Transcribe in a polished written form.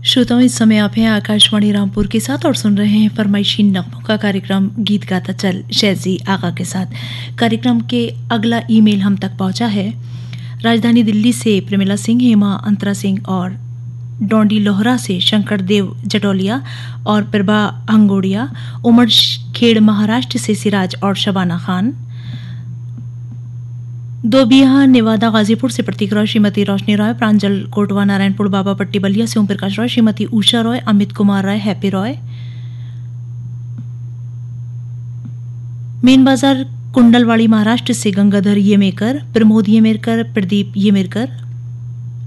श्रोताओं, इस समय आप हैं आकाशवाणी रामपुर के साथ और सुन रहे हैं फरमाइशी नगमों का कार्यक्रम गीत गाता चल शहजी आगा के साथ। कार्यक्रम के अगला ईमेल हम तक पहुंचा है राजधानी दिल्ली से प्रमिला सिंह, हेमा अंतरा सिंह और डोंडी लोहरा से शंकर देव जटोलिया और प्रभा अंगोड़िया, उमड़ खेड़ महाराष्ट्र से सिराज और शबाना खान, दोबिया नेवादा गाजीपुर से प्रतीक रॉय, श्रीमती रोशनी रॉय, प्रांजल कोटवा नारायणपुर बाबा पट्टी बलिया से ओम प्रकाश रॉय, श्रीमती उषा रॉय, अमित कुमार रॉय, हैप्पी रॉय, मेन बाजार कुंडलवाड़ी महाराष्ट्र से गंगाधर येमेकर, प्रमोद येमेरकर, प्रदीप येमेरकर,